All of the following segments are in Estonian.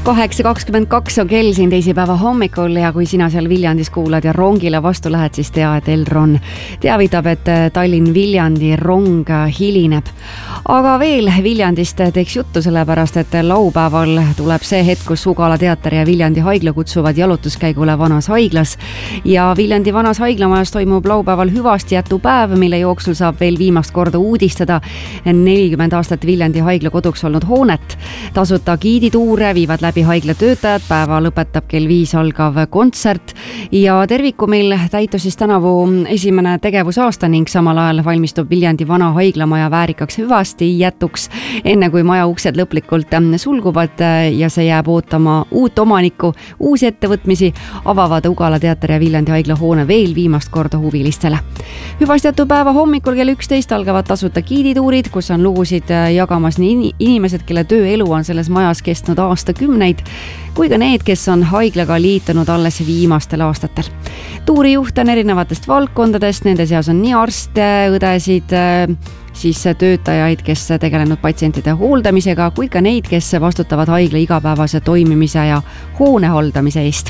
8:22 on kell siin teisipäeva hommikul ja kui sina seal Viljandis kuulad ja rongile vastu lähed, siis tea, et Elron teavitab, et Tallinn-Viljandi rong hilineb. Aga veel Viljandist teeks juttu, sellepärast, et laupäeval tuleb see hetk, kus Ugala teater ja Viljandi haigla kutsuvad jalutuskäigule Vanas haiglas. Ja Viljandi Vanas haiglamajas toimub laupäeval hüvastijätupäev, mille jooksul saab veel viimast korda uudistada 40 aastat Viljandi haigla koduks olnud hoonet. Tasuta giidituure viivad läbi haigla töötajad, päeva lõpetab kell 5 algav kontsert ja tervikumil täitus siis tänavu esimene tegevusaasta ning samal ajal valmistub Viljandi vana haiglamaja väärikaks hüvastijätuks, enne kui maja uksed lõplikult sulguvad ja see jääb ootama uut omanikku, uusi ettevõtmisi, avavad Ugala teater ja Viljandi haigla hoone veel viimast korda huvilistele. Hüvastijätupäeva hommikul kell 11 algavad tasuta giidituurid, kus on lugusid jagamas nii inimesed, kelle tööelu on selles majas kestnud aastakümneid, kui ka need, kes on haiglaga liitunud alles viimastel aastatel. Tuurijuht on erinevatest valdkondadest, nende seas on nii arste, õdesid, siis töötajaid, kes tegelenud patsientide hooldamisega, kui ka neid, kes vastutavad haigla igapäevase toimimise ja hoone haldamise eest.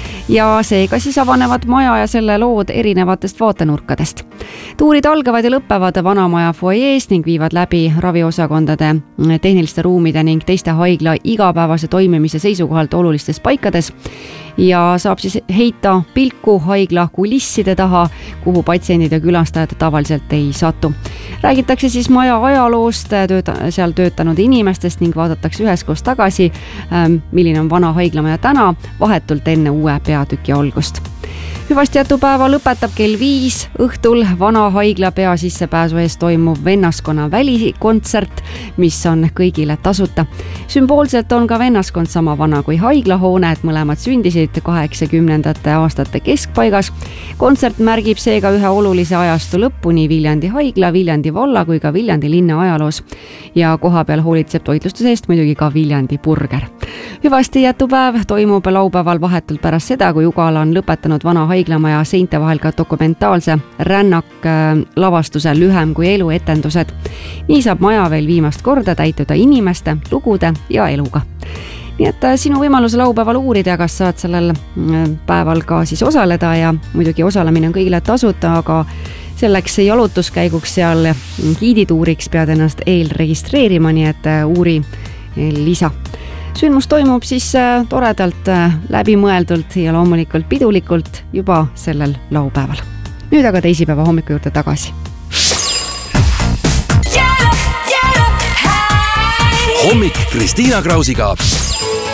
Ja seega siis avanevad maja ja selle lood erinevatest vaatenurkadest. Tuurid algavad ja lõppevad vanamaja foyees ning viivad läbi raviosakondade, tehniliste ruumide ning teiste haigla igapäevase toimimise seisukohalt olulistes paikades ja saab siis heita pilku haigla kulisside taha, kuhu patsiendid ja külastajad tavaliselt ei satu. Räägitakse siis maja ajaloost, seal töötanud inimestest ning vaadatakse üheskoos tagasi, milline on vana haiglamaja täna, vahetult enne uue peatüki algust. Hüvastijätupäeva lõpetab kell 5 õhtul vana haigla pea sissepääsu eest toimuv vennaskonna välikontsert, mis on kõigile tasuta. Sümboolselt on ka vennaskond sama vana kui haiglahoone, et mõlemad sündisid 80. aastate keskpaigas. Kontsert märgib seega ühe olulise ajastu lõppu nii Viljandi haigla, Viljandi valla kui ka Viljandi linna ajaloos. Ja koha peal hoolitseb toitlustuse eest muidugi ka Viljandi burger. Hüvastijätupäev toimub laupäeval vahetult pärast seda, kui Ugala on lõpetanud vana haiglamaja seinte vahel ka dokumentaalse rännak lavastuse Lühem kui elu etendused. Nii saab maja veel viimast korda täituda inimeste, lugude ja eluga. Nii et sinu võimalus laupäeval uurida, kas saad sellel päeval ka siis osaleda ja muidugi osalemine on kõigile tasuta, aga selleks jalutuskäiguks seal giidituuriks pead ennast eelregistreerima, nii et uuri lisa. Sündmus toimub siis toredalt, läbimõeldult ja loomulikult pidulikult juba sellel laupäeval. Nüüd aga teisipäeva hommiku juurde tagasi. Hommik Kristiina Krausiga.